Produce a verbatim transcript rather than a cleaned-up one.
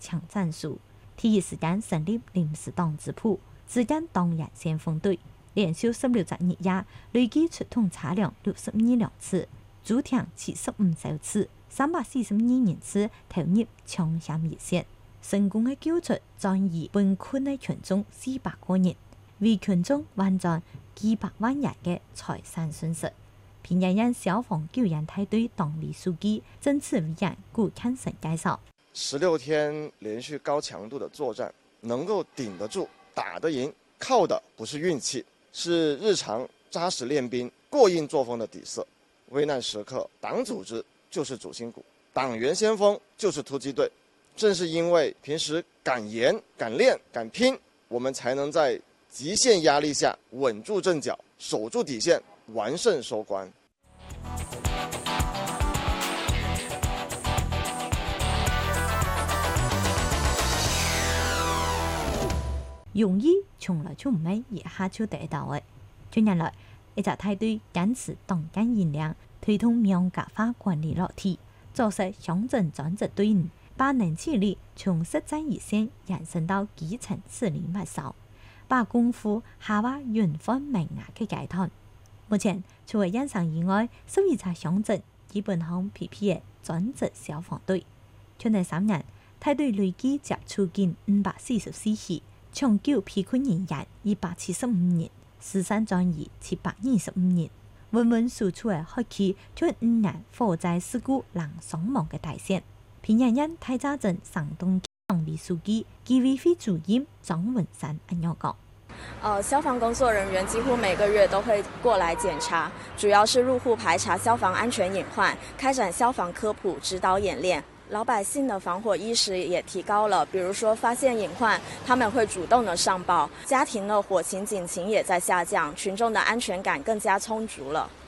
抢战术，第一時間成立臨時黨支部，指定黨人先鋒隊，連續十六日日夜，累計出動車輛六十二輛次，駐艇七十五艘次，三百四十二人次投入搶險熱線，成功嘅救出戰役崩潰嘅群眾四百個人，為群眾挽回幾百萬元嘅財產損失。平陽縣消防救援隊隊黨委書記曾志偉顧看生介紹： 十六天連續高強度的作戰，能夠頂得住、打得贏，靠的不是運氣，是日常扎實練兵、過硬作風的底色。危難時刻，黨組織就是主心骨，黨員先鋒就是突擊隊。正是因為平時敢言、敢練、敢拼，我們才能在極限壓力下穩住陣腳，守住底線，完勝收官。 容易從來就唔係一下就得到嘅。近年來，一隻梯隊堅持黨幹認領，推動苗家化管理落地，組成鄉鎮專職隊伍，把能氣力從實戰一線延伸到基層治理物手，把功夫下挖遠方名額嘅階段。目前，除咗縣城以外，十二隻鄉鎮基本上匹配嘅專職消防隊。去年三年，梯隊累計接觸近五百四十四起，搶救被困人員一百七十五人，死傷戰役七百二十五人。穩穩輸出嘅學期，將五年火災事故人傷亡嘅大線。平陽縣太查鎮省東黨委書記、紀委會主任張文山咁樣講。 呃，消防工作人員幾乎每個月都會過來檢查，主要是入戶排查消防安全隱患，開展消防科普指導演練。老百姓的防火意識也提高了，比如說發現隱患，他們會主動的上報，家庭的火情警情也在下降，群眾的安全感更加充足了。